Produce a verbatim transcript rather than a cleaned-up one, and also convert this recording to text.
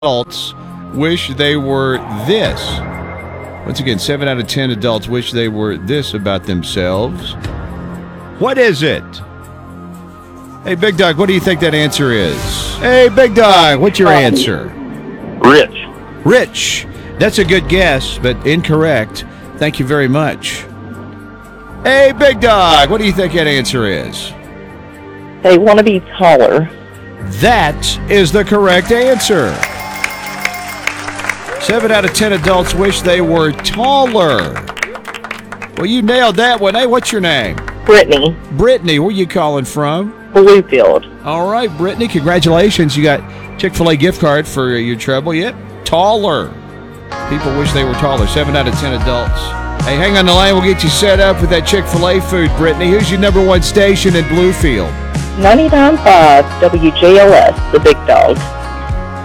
adults wish they were this. Once again, seven out of ten adults wish they were this about themselves. What is it? Hey, Big Dog, what do you think that answer is? Hey, Big Dog, what's your answer? Rich. Rich. That's a good guess, but incorrect. Thank you very much. Hey, Big Dog, what do you think that answer is? They want to be taller. That is the correct answer. Seven out of ten adults wish they were taller. Well, you nailed that one. Hey, what's your name? Brittany. Brittany, where you calling from? Bluefield. All right, Brittany, congratulations. You got Chick-fil-A gift card for your trouble. Yep, taller. People wish they were taller. Seven out of ten adults. Hey, hang on the line. We'll get you set up with that Chick-fil-A food, Brittany. Who's your number one station in Bluefield? ninety-nine point five W J L S, the Big Dog.